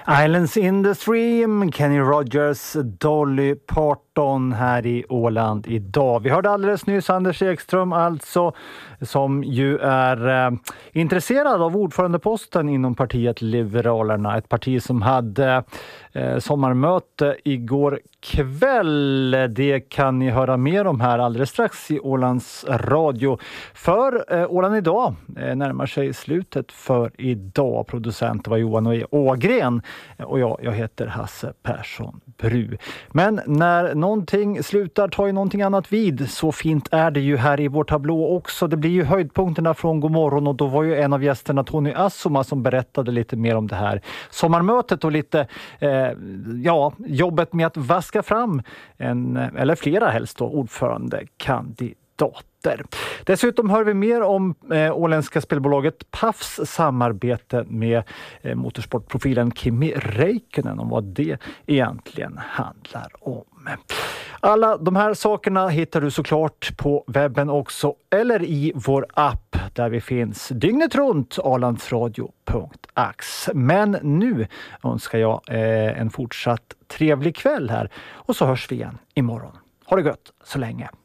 Islands in the Stream, Kenny Rogers, Dolly Parton här i Åland idag. Vi hörde alldeles nyss Anders Ekström alltså, som ju är intresserad av ordförandeposten inom partiet Liberalerna. Ett parti som hade sommarmöte igår kväll. Det kan ni höra mer om här alldeles strax i Ålands radio. För Åland idag närmar sig slutet för idag. Producent var Johan Ågren och jag heter Hasse Persson Bru. Men när någonting slutar tar ju någonting annat vid. Så fint är det ju här i vår tablå också. Det blir ju höjdpunkterna från Godmorgon och då var ju en av gästerna Tony Assoma som berättade lite mer om det här sommarmötet och lite jobbet med att vaska fram en, eller flera helst då, ordförandekandidater. Dessutom hör vi mer om åländska spelbolaget Pafs samarbete med motorsportprofilen Kimi Räikkönen och vad det egentligen handlar om. Alla de här sakerna hittar du såklart på webben också eller i vår app där vi finns dygnet runt alandsradio.ax. Men nu önskar jag en fortsatt trevlig kväll här och så hörs vi igen imorgon. Ha det gött så länge.